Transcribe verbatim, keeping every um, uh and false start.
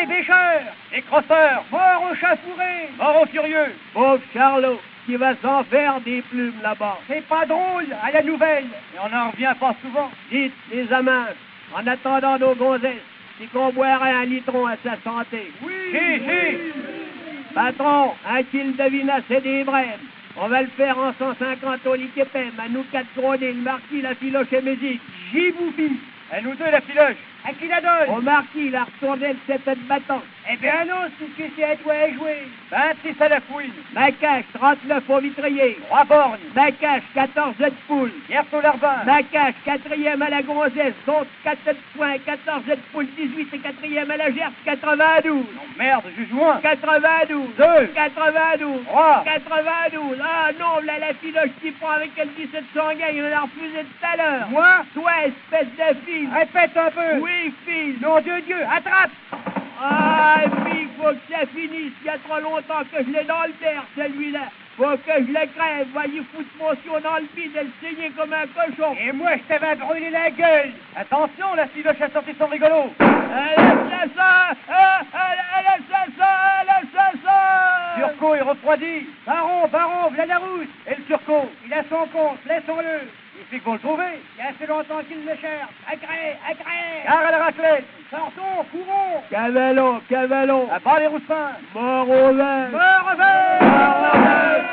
les pêcheurs, les crosseurs, mort aux chats fourrés, mort aux furieux. Pauvre Charlot, qui va s'en faire des plumes là-bas. C'est pas drôle, à la nouvelle, et on n'en revient pas souvent. Dites, les amants, en attendant nos gonzesses, si qu'on boirait un litron à sa santé. Oui, si, si. Patron, un kil de vinasse et des brèves. On va le faire en cent cinquante au liquépem, à nous quatre grenés, le marquis, la filoche et musique. J'y vous pis. À nous deux, la filoche. À qui la donne? Au marquis, la retournée le sept de bâton. Eh bien non, c'est que c'est à toi à jouer. vingt-six à la fouine. Macache, trente-neuf au vitrier. Trois borgnes. Macache, quatorze de poule. Hier au larbin. Macache, quatrième à la gonzesse, donc quatre de poing, quatorze de poule, dix-huit et quatrième à la gerce, quatre-vingt-douze. Non, merde, je joue un. quatre-vingt-douze. Deux. quatre-vingt-douze. Trois. quatre-vingt-douze. Ah non, là, la filoche qui prend avec elle dix-sept sanguin, on l'a refusé tout à l'heure. Moi? Toi, espèce de fille. Répète un peu. Oui, fille. Nom de Dieu, attrape. Ah, puis, faut que ça finisse. Il y a trop longtemps que je l'ai dans le terre, celui-là. Faut que je le crève. Voyez foutre mon sion dans le bide et le saigner comme un cochon. Et moi, je t'avais brûlé la gueule. Attention, la filoche a sorti son rigolo. Laisse ça, laisse ça, laisse ça. Turco est refroidi. Baron, baron, Vladarousse. Et le Turco, il a son compte, laissons-le. Il fait qu'on le trouve. Il y a assez longtemps qu'il le cherche. Accré, accré. Gare à la raclette. Sortons, courons. Cavalon, cavalon. À bas les roussins. Mort au vin. Mort au vin. Mort au vin.